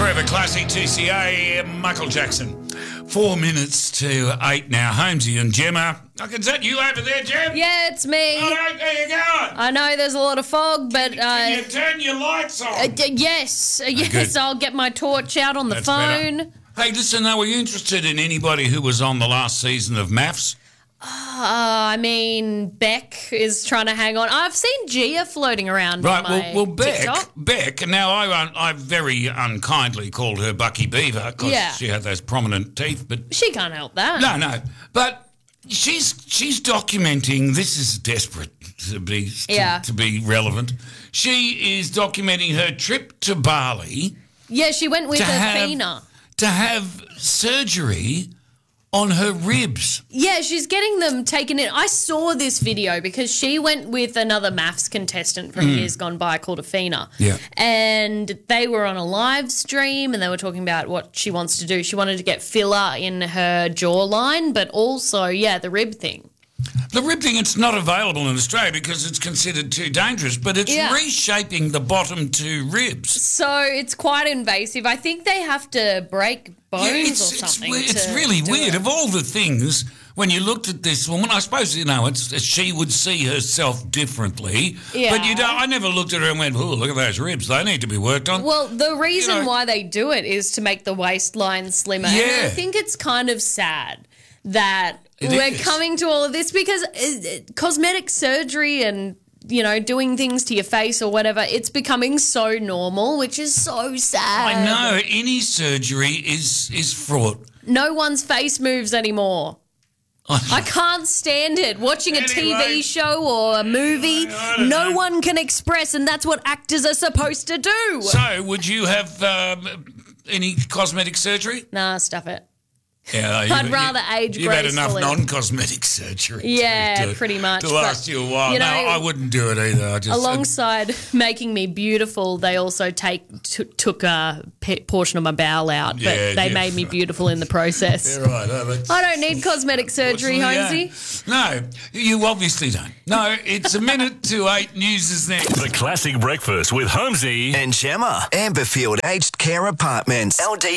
Forever Classic 2CA, Michael Jackson. 4 minutes to 8 now. Holmesy and Gemma. Is that you over there, Gem? Yeah, it's me. All right, there you go. I know there's a lot of fog, but... Can you turn your lights on? Yes, good. I'll get my torch out on the That's phone. better. Hey, listen, were you interested in anybody who was on the last season of MAFS? I mean, Beck is trying to hang on. I've seen Gia floating around on my TikTok. Beck, now I very unkindly called her Bucky Beaver because she had those prominent teeth, but... She can't help that. No, but she's documenting, this is desperate to be relevant, she is documenting her trip to Bali... Yeah, she went with Athena. To have surgery on her ribs. Yeah, she's getting them taken in. I saw this video because she went with another MAFS contestant from years gone by called Athena. Yeah. And they were on a live stream and they were talking about what she wants to do. She wanted to get filler in her jawline, but also, the rib thing. The rib thing, it's not available in Australia because it's considered too dangerous, but it's reshaping the bottom two ribs. So it's quite invasive. I think they have to break bones or something. It's really weird. Of all the things, when you looked at this woman, I suppose, she would see herself differently. Yeah. But I never looked at her and went, oh, look at those ribs. They need to be worked on. Well, the reason why they do it is to make the waistline slimmer. Yeah. And I think it's kind of sad that we're coming to all of this because cosmetic surgery and, doing things to your face or whatever, it's becoming so normal, which is so sad. I know. Any surgery is fraught. No one's face moves anymore. I can't stand it. Watching a TV show or a movie, no one can express, and that's what actors are supposed to do. So, would you have any cosmetic surgery? Nah, stuff it. Yeah, I'd rather age gracefully. You've had enough non-cosmetic surgery. Yeah, pretty much. To last you a while. No, I wouldn't do it either. Alongside making me beautiful, they also took a portion of my bowel out, but they made me beautiful in the process. Yeah, right. I don't need cosmetic surgery, Holmesy. No, you obviously don't. No, it's 1:08 to 8. News is next. The Classic Breakfast with Holmesy and Gemma. Amberfield Aged Care Apartments.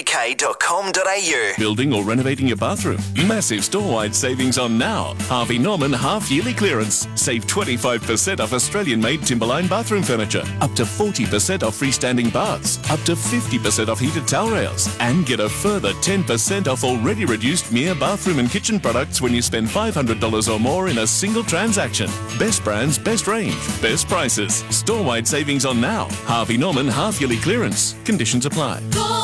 ldk.com.au. Building or renovating your bathroom? Massive store-wide savings on now. Harvey Norman half-yearly clearance. Save 25% off Australian-made Timberline bathroom furniture. Up to 40% off freestanding baths. Up to 50% off heated towel rails. And get a further 10% off already reduced Mere bathroom and kitchen products when you spend $500 or more in a single transaction. Best brands, best range, best prices. Store-wide savings on now. Harvey Norman half-yearly clearance. Conditions apply.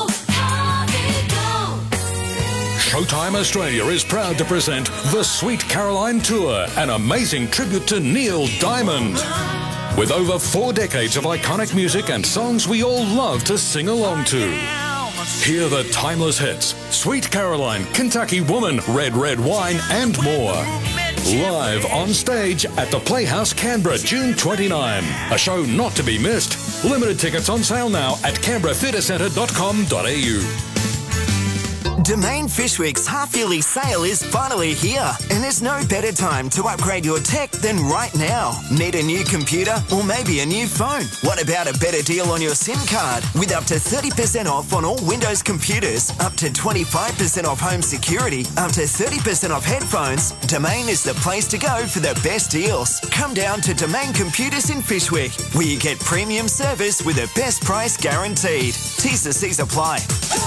Showtime Australia is proud to present the Sweet Caroline Tour, an amazing tribute to Neil Diamond. With over 4 decades of iconic music and songs we all love to sing along to. Hear the timeless hits, Sweet Caroline, Kentucky Woman, Red Red Wine, and more. Live on stage at the Playhouse Canberra, June 29. A show not to be missed. Limited tickets on sale now at canberratheatrecentre.com.au. Domain Fishwick's half-yearly sale is finally here, and there's no better time to upgrade your tech than right now. Need a new computer or maybe a new phone? What about a better deal on your SIM card? With up to 30% off on all Windows computers, up to 25% off home security, up to 30% off headphones, Domain is the place to go for the best deals. Come down to Domain Computers in Fishwick, where you get premium service with a best price guaranteed. T's and C's apply.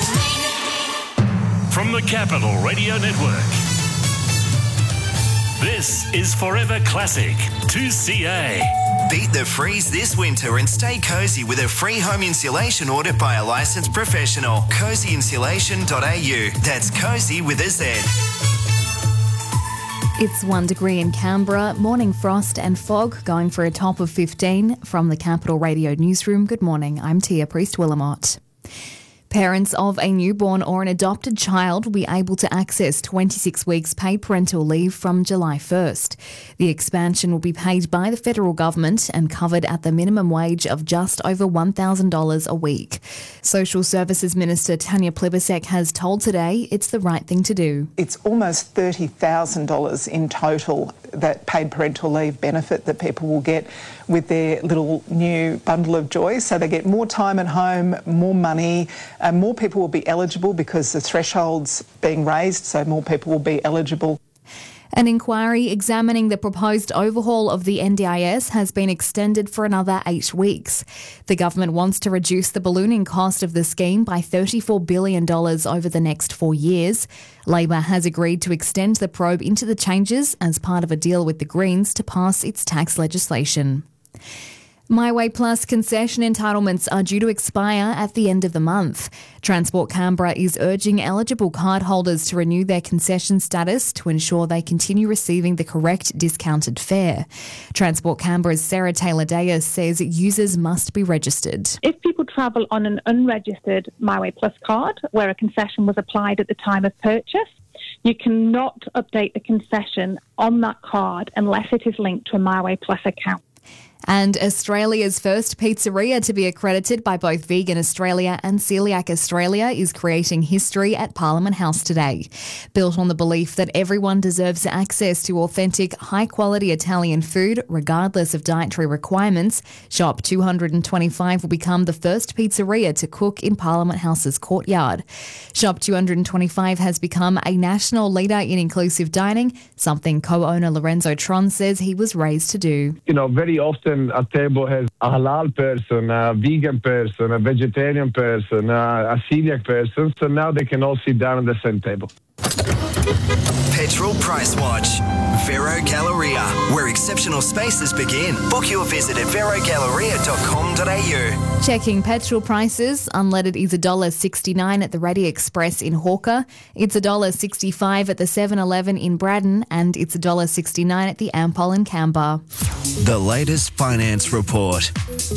From the Capital Radio Network, this is Forever Classic 2CA. Beat the freeze this winter and stay cozy with a free home insulation order by a licensed professional. Cozyinsulation.au. That's cozy with a Z. It's 1 degree in Canberra, morning frost and fog going for a top of 15. From the Capital Radio Newsroom, good morning, I'm Tia Priest-Willamott. Parents of a newborn or an adopted child will be able to access 26 weeks paid parental leave from July 1st. The expansion will be paid by the federal government and covered at the minimum wage of just over $1,000 a week. Social Services Minister Tanya Plibersek has told Today it's the right thing to do. It's almost $30,000 in total, that paid parental leave benefit that people will get with their little new bundle of joy. So they get more time at home, more money, and more people will be eligible because the threshold's being raised, so more people will be eligible. An inquiry examining the proposed overhaul of the NDIS has been extended for another 8 weeks. The government wants to reduce the ballooning cost of the scheme by $34 billion over the next 4 years. Labor has agreed to extend the probe into the changes as part of a deal with the Greens to pass its tax legislation. MyWay Plus concession entitlements are due to expire at the end of the month. Transport Canberra is urging eligible cardholders to renew their concession status to ensure they continue receiving the correct discounted fare. Transport Canberra's Sarah Taylor-Dayas says users must be registered. If people travel on an unregistered MyWay Plus card, where a concession was applied at the time of purchase, you cannot update the concession on that card unless it is linked to a MyWay Plus account. And Australia's first pizzeria to be accredited by both Vegan Australia and Celiac Australia is creating history at Parliament House today. Built on the belief that everyone deserves access to authentic, high-quality Italian food, regardless of dietary requirements, Shop 225 will become the first pizzeria to cook in Parliament House's courtyard. Shop 225 has become a national leader in inclusive dining, something co-owner Lorenzo Tron says he was raised to do. Very often a table has a halal person, a vegan person, a vegetarian person, a celiac person, so now they can all sit down at the same table. Petrol Price Watch. Vero Galleria, where exceptional spaces begin. Book your visit at verogalleria.com.au. Checking petrol prices. Unleaded is $1.69 at the Ready Express in Hawker. It's $1.65 at the 7-Eleven in Braddon, and it's $1.69 at the Ampol in Canberra. The latest finance report.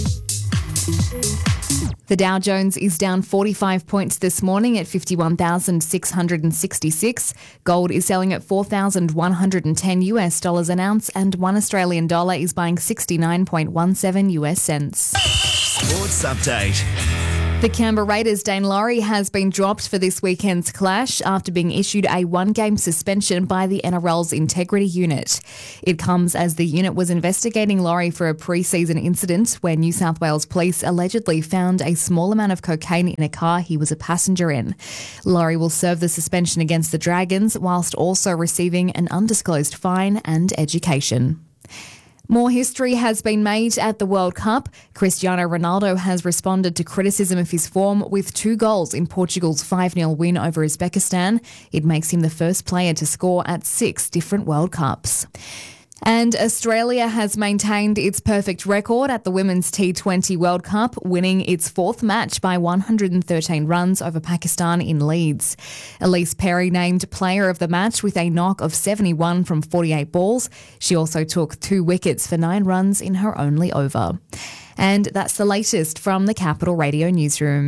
The Dow Jones is down 45 points this morning at 51,666. Gold is selling at $4,110 an ounce, and $1 Australian dollar is buying 69.17 US cents. Sports update. The Canberra Raiders' Dane Laurie has been dropped for this weekend's clash after being issued a one-game suspension by the NRL's Integrity Unit. It comes as the unit was investigating Laurie for a pre-season incident where New South Wales police allegedly found a small amount of cocaine in a car he was a passenger in. Laurie will serve the suspension against the Dragons whilst also receiving an undisclosed fine and education. More history has been made at the World Cup. Cristiano Ronaldo has responded to criticism of his form with 2 goals in Portugal's 5-0 win over Uzbekistan. It makes him the first player to score at 6 different World Cups. And Australia has maintained its perfect record at the Women's T20 World Cup, winning its 4th match by 113 runs over Pakistan in Leeds. Elise Perry named player of the match with a knock of 71 from 48 balls. She also took 2 wickets for 9 runs in her only over. And that's the latest from the Capital Radio Newsroom.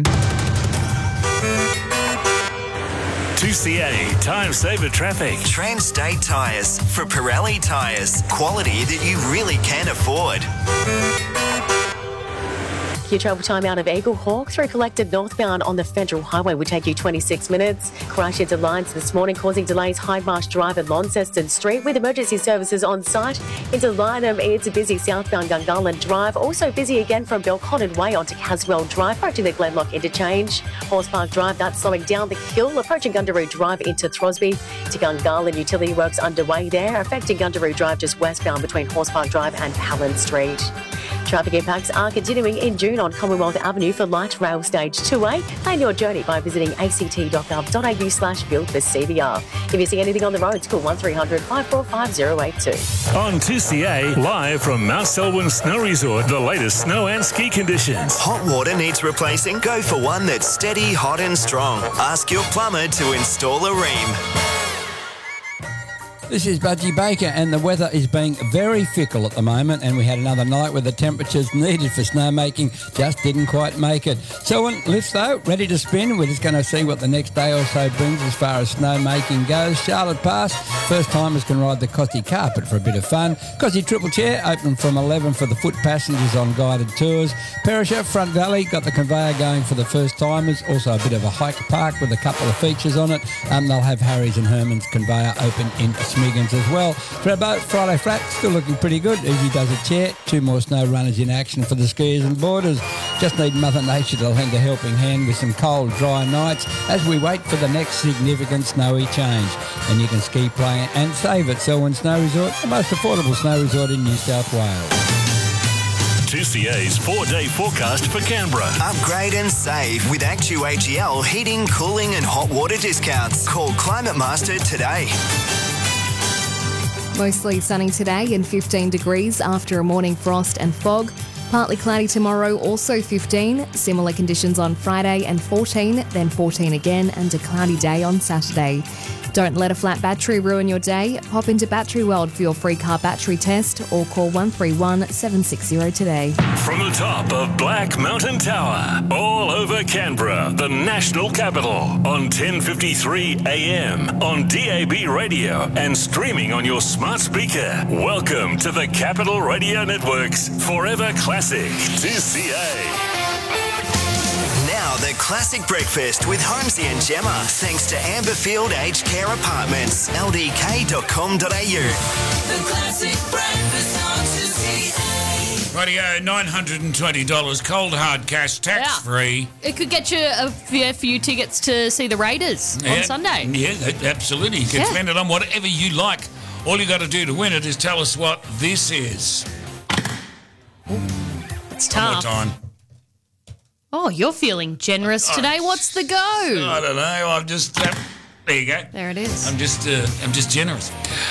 2CA Time Saver Traffic. Trans-State Tyres for Pirelli Tyres. Quality that you really can afford. Your travel time out of Eaglehawk through Collected northbound on the Federal Highway would take you 26 minutes. Crash into lines this morning causing delays Hydemarsh Drive and Launceston Street with emergency services on site. Into Lynham, it's busy southbound Gungahlin Drive. Also busy again from Belconnen Way onto Caswell Drive, approaching the Glenlock interchange. Horse Park Drive, that's slowing down the hill, approaching Gundaroo Drive into Throsby. To Gungahlin, utility works underway there, affecting Gundaroo Drive just westbound between Horse Park Drive and Palin Street. Traffic impacts are continuing in June on Commonwealth Avenue for light rail stage 2A. Plan your journey by visiting act.gov.au/build4CBR. If you see anything on the roads, call 1300 545 082. On 2CA, live from Mount Selwyn Snow Resort, the latest snow and ski conditions. Hot water needs replacing? Go for one that's steady, hot and strong. Ask your plumber to install a ream. This is Budgie Baker, and the weather is being very fickle at the moment, and we had another night where the temperatures needed for snowmaking just didn't quite make it. Selwyn lifts though, ready to spin. We're just going to see what the next day or so brings as far as snowmaking goes. Charlotte Pass, first timers can ride the Cossie carpet for a bit of fun. Cossie Triple Chair open from 11 for the foot passengers on guided tours. Perisher Front Valley got the conveyor going for the first timers, also a bit of a hike park with a couple of features on it. They'll have Harry's and Herman's conveyor open in Smiggins as well. For our boat, Friday Flat, still looking pretty good. Easy does a chair. 2 more snow runners in action for the skiers and boarders. Just need Mother Nature to lend a helping hand with some cold, dry nights as we wait for the next significant snowy change. And you can ski, play and save at Selwyn Snow Resort, the most affordable snow resort in New South Wales. 2CA's 4-day forecast for Canberra. Upgrade and save with ActuAGL heating, cooling and hot water discounts. Call Climate Master today. Mostly sunny today and 15 degrees after a morning frost and fog. Partly cloudy tomorrow, also 15. Similar conditions on Friday and 14, then 14 again, and a cloudy day on Saturday. Don't let a flat battery ruin your day. Pop into Battery World for your free car battery test or call 131 760 today. From the top of Black Mountain Tower, all over Canberra, the national capital, on 1053 AM, on DAB radio and streaming on your smart speaker. Welcome to the Capital Radio Network's Forever Classic 2CA. Now the Classic Breakfast with Holmesy and Gemma, thanks to Amberfield Aged Care Apartments, ldk.com.au. The Classic Breakfast on 2CA. Rightio, $920, cold hard cash, tax free. It could get you a few tickets to see the Raiders on Sunday. Yeah, absolutely. You can spend it on whatever you like. All you got to do to win it is tell us what this is. It's tough. One more time. Oh, you're feeling generous today. What's the go? I don't know. I'm just... there you go. There it is. I'm just generous.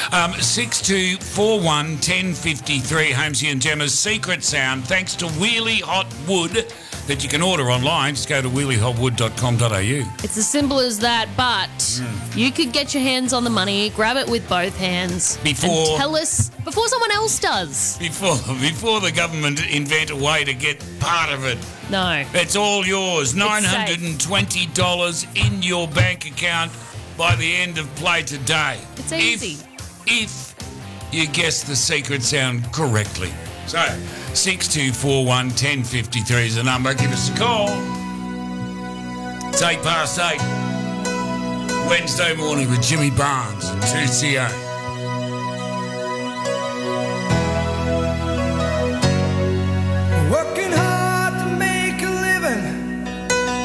6241 1053, Holmesy and Gemma's secret sound, thanks to Wheelie Hot Wood, that you can order online. Just go to wheeliehotwood.com.au. It's as simple as that, but you could get your hands on the money, grab it with both hands, and tell us before someone else does. Before the government invent a way to get part of it. No. It's all yours. $920 in your bank account by the end of play today. It's easy. If you guess the secret sound correctly. So, 6241 1053 is the number. Give us a call. It's 8 past 8. Wednesday morning with Jimmy Barnes and 2CA.